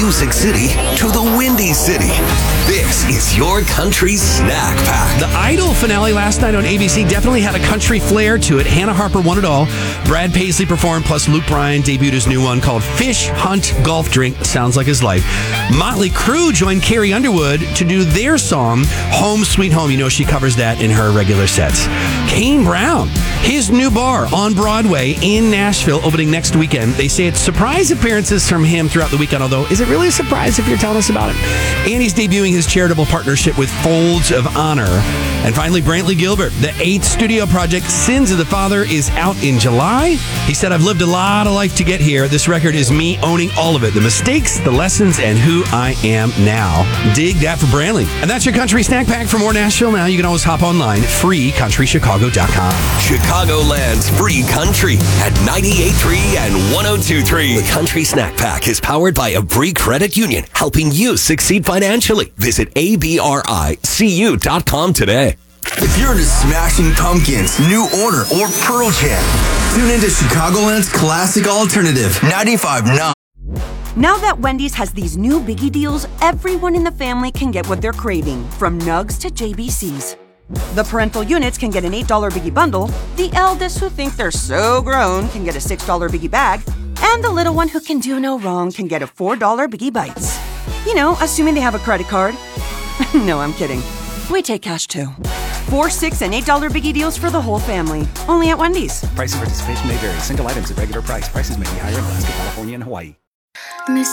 Music City to the Windy City. This is your country snack pack. The Idol finale last night on ABC definitely had a country flair to it. Hannah Harper won it all. Brad Paisley performed, plus Luke Bryan debuted his new one called Fish Hunt Golf Drink. Sounds like his life. Motley Crue joined Carrie Underwood to do their song, Home Sweet Home. You know she covers that in her regular sets. Kane Brown, his new bar on Broadway in Nashville, opening next weekend. They say it's surprise appearances from him throughout the weekend, although is it really a surprise if you're telling us about it? And he's debuting his charitable partnership with Folds of Honor. And finally, Brantley Gilbert, the 8th studio project, Sins of the Father, is out in July. He said, I've lived a lot of life to get here. This record is me owning all of it. The mistakes, the lessons, and who I am now. Dig that for Brantley. And that's your country snack pack. For more Nashville Now, you can always hop online, freecountrychicago.com. Chicagoland's free country at 98.3 and 102.3. The Country Snack Pack is powered by Abri Credit Union, helping you succeed financially. Visit abricu.com today. If you're into Smashing Pumpkins, New Order, or Pearl Jam, tune into Chicagoland's classic alternative, 95.9. Now that Wendy's has these new biggie deals, everyone in the family can get what they're craving, from nugs to JBCs. The parental units can get an $8 biggie bundle, the eldest who think they're so grown can get a $6 biggie bag, and the little one who can do no wrong can get a $4 biggie bites. You know, assuming they have a credit card. No, I'm kidding. We take cash too. $4, $6, and $8 biggie deals for the whole family. Only at Wendy's. Price and participation may vary. Single items at regular price. Prices may be higher in Alaska, California, and Hawaii.